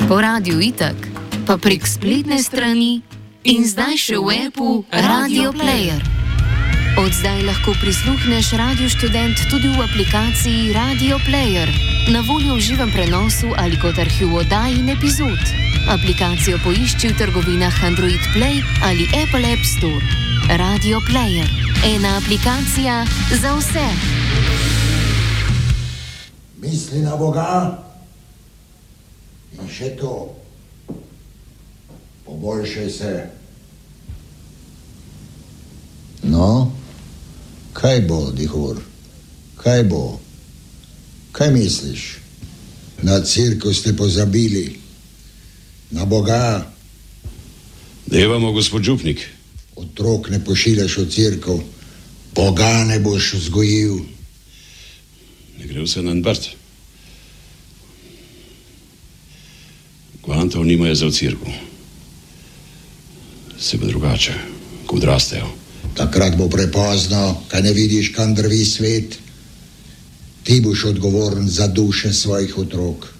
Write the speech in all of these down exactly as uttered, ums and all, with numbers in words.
po Radiu Itak, pa prek spletne strani in zdaj še v appu Radio Player. Od zdaj lahko prisluhneš Radio Študent tudi v aplikaciji Radio Player, na voljo v živem prenosu ali kot arhiv oddaj in epizod. Aplikacijo poišči v trgovinah Android Play ali Apple App Store. Radio Player. Ena aplikacija za vse. Misli na Boga in še to. Poboljšaj se. No, kaj bo, Dihor? Kaj bo? Kaj misliš? Na cirkev ste pozabili. Na Boga. Devamo, gospod župnik. Otrok ne pošiljaš v cirkev. Boga ne boš vzgojil. Ne gre vse na nbrt. Kvantov nimajo za v cirkev. Se bo drugače, ko odrastejo. Takrat bo prepozno, kaj ne vidiš, kam drvi svet. Ti boš odgovoren za duše svojih otrok.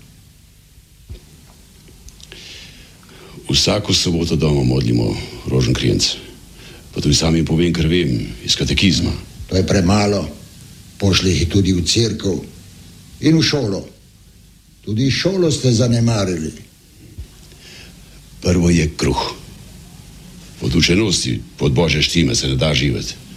Vsako soboto doma modlimo rožen krenc. Pa tudi sam jim povem, kar vem, iz katekizma. To je premalo. Pošli jih tudi v cerkev in v šolo. Tudi šolo ste zanemarili. Prvo je kruh. Od učenosti, pod Božje štime se ne da živeti.